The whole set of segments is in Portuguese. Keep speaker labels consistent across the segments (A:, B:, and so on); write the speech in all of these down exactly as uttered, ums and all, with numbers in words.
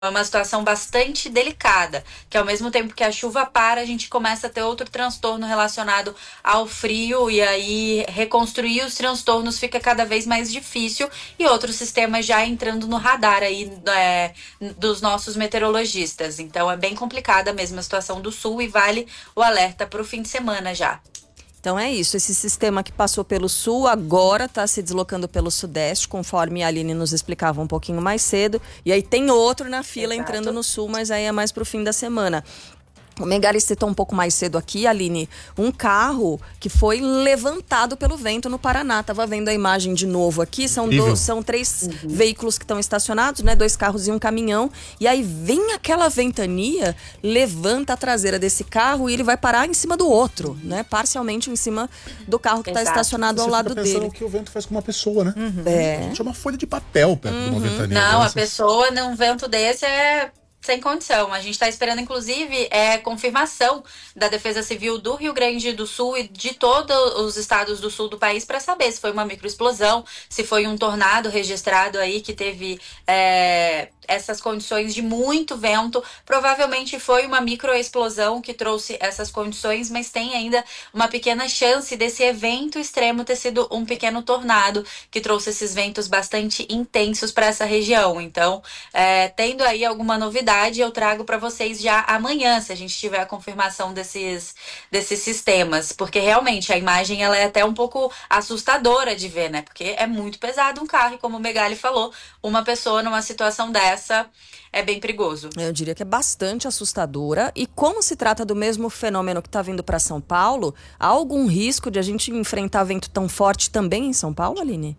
A: é uma situação bastante delicada, que ao mesmo tempo que a chuva para, a gente começa a ter outro transtorno relacionado ao frio, e aí reconstruir os transtornos fica cada vez mais difícil, e outros sistemas já entrando no radar aí é, dos nossos meteorologistas. Então é bem complicada mesmo a situação do sul e vale o alerta para o fim de semana já.
B: Então é isso, esse sistema que passou pelo sul agora está se deslocando pelo sudeste, conforme a Aline nos explicava um pouquinho mais cedo. E aí tem outro na fila
A: Exato.
B: entrando no sul, mas aí é mais pro fim da semana. O Megali citou um pouco mais cedo aqui, Aline, um carro que foi levantado pelo vento no Paraná. Tava vendo a imagem de novo aqui, são, do, são três uhum. veículos que estão estacionados, né? Dois carros e um caminhão. E aí vem aquela ventania, levanta a traseira desse carro e ele vai parar em cima do outro, né? Parcialmente em cima do carro que está estacionado ao
C: Você
B: lado
C: fica pensando
B: dele.
C: o que o vento faz com uma pessoa, né?
B: Uhum. É.
C: A gente é uma folha de papel perto uhum. de uma ventania.
A: Não,
C: dessas.
A: a pessoa num vento desse é... sem condição. A gente está esperando, inclusive, é, confirmação da Defesa Civil do Rio Grande do Sul e de todos os estados do sul do país para saber se foi uma microexplosão, se foi um tornado registrado aí que teve é, essas condições de muito vento. Provavelmente foi uma microexplosão que trouxe essas condições, mas tem ainda uma pequena chance desse evento extremo ter sido um pequeno tornado que trouxe esses ventos bastante intensos para essa região. Então, é, tendo aí alguma novidade, eu trago para vocês já amanhã, se a gente tiver a confirmação desses, desses sistemas, porque realmente a imagem ela é até um pouco assustadora de ver, né? Porque é muito pesado um carro e, como o Megali falou, uma pessoa numa situação dessa é bem perigoso.
B: Eu diria que é bastante assustadora. E como se trata do mesmo fenômeno que está vindo para São Paulo, há algum risco de a gente enfrentar vento tão forte também em São Paulo, Aline?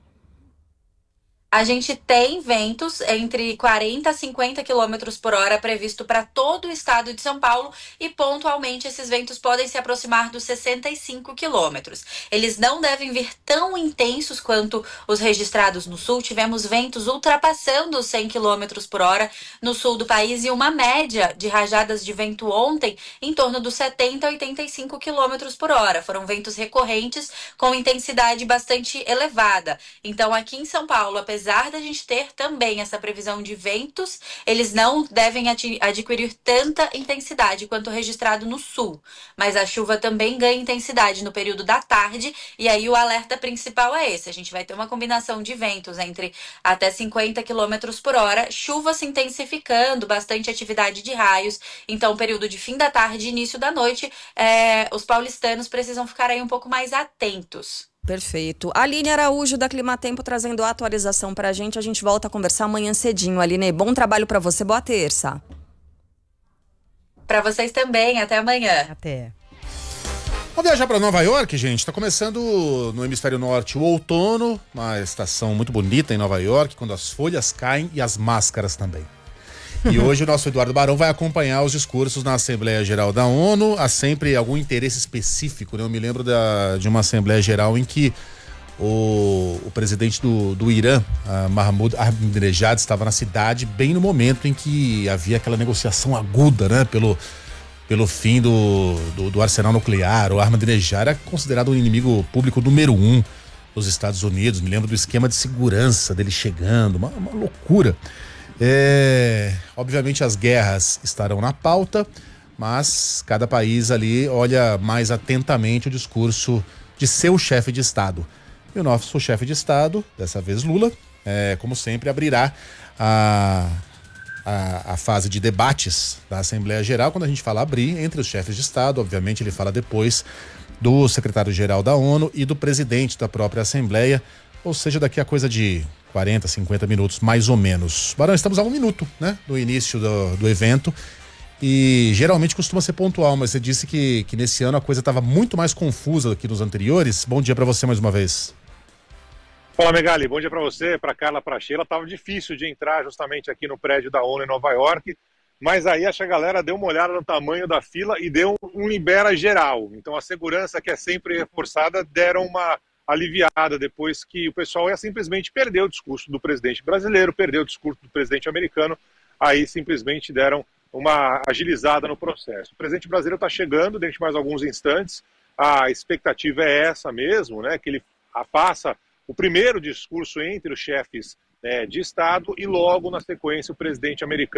A: A gente tem ventos entre quarenta a cinquenta quilômetros por hora previsto para todo o estado de São Paulo e pontualmente esses ventos podem se aproximar dos sessenta e cinco quilômetros. Eles não devem vir tão intensos quanto os registrados no sul. Tivemos ventos ultrapassando os cem quilômetros por hora no sul do país e uma média de rajadas de vento ontem em torno dos setenta a oitenta e cinco quilômetros por hora. Foram ventos recorrentes com intensidade bastante elevada. Então aqui em São Paulo, apesar Apesar da gente ter também essa previsão de ventos, eles não devem adquirir tanta intensidade quanto registrado no sul. Mas a chuva também ganha intensidade no período da tarde, e aí o alerta principal é esse. A gente vai ter uma combinação de ventos entre até cinquenta quilômetros por hora, chuva se intensificando, bastante atividade de raios. Então, período de fim da tarde e início da noite, é, os paulistanos precisam ficar aí um pouco mais atentos.
B: Perfeito. Aline Araújo, da Climatempo, trazendo a atualização pra gente. A gente volta a conversar amanhã cedinho. Aline, bom trabalho pra você. Boa terça.
A: Pra vocês também. Até amanhã.
B: Até.
C: Vamos viajar para Nova York, gente. Tá começando no hemisfério norte o outono, uma estação muito bonita em Nova York, quando as folhas caem e as máscaras também. E hoje o nosso Eduardo Barão vai acompanhar os discursos na Assembleia Geral da ONU. Há sempre algum interesse específico, né? Eu me lembro da, de uma Assembleia Geral em que o, o presidente do, do Irã, Mahmoud Ahmadinejad, estava na cidade bem no momento em que havia aquela negociação aguda, né? Pelo, pelo fim do, do, do arsenal nuclear. O Ahmadinejad era considerado o inimigo público número um dos Estados Unidos. Me lembro do esquema de segurança dele chegando, uma, uma loucura. É, obviamente as guerras estarão na pauta, mas cada país ali olha mais atentamente o discurso de seu chefe de Estado. E o nosso chefe de Estado, dessa vez Lula, é, como sempre, abrirá a, a, a fase de debates da Assembleia Geral. Quando a gente fala abrir, entre os chefes de Estado, obviamente ele fala depois do secretário-geral da ONU e do presidente da própria Assembleia, ou seja, daqui a coisa de quarenta, cinquenta minutos, mais ou menos. Barão, estamos a um minuto, né, do início do, do evento e geralmente costuma ser pontual, mas você disse que, que nesse ano a coisa estava muito mais confusa do que nos anteriores. Bom dia para você mais uma vez.
D: Fala, Megali, bom dia para você, para Carla, para Sheila. Tava difícil de entrar justamente aqui no prédio da ONU em Nova York, mas aí acho que a galera deu uma olhada no tamanho da fila e deu um, um libera geral. Então a segurança, que é sempre reforçada, deram uma aliviada depois que o pessoal ia simplesmente perder o discurso do presidente brasileiro, perdeu o discurso do presidente americano, aí simplesmente deram uma agilizada no processo. O presidente brasileiro está chegando dentro de mais alguns instantes, a expectativa é essa mesmo, né, que ele faça o primeiro discurso entre os chefes é, de Estado, e logo na sequência o presidente americano